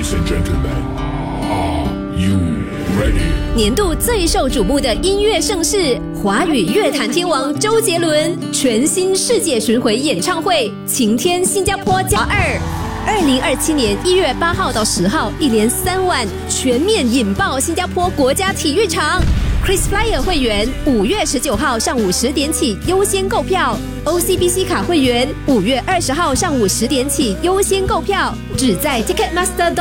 Ladies and gentlemen, are you ready? 年度最受瞩目的音乐盛事——华语乐坛天王周杰伦全新世界巡回演唱会，晴天新加坡+2。2027年1月8号到10号，一连3晚全面引爆新加坡国家体育场。KrisFlyer 会员5月19号上午10点起优先购票 ，OCBC 卡会员5月20号上午10点起优先购票，只在 Ticketmaster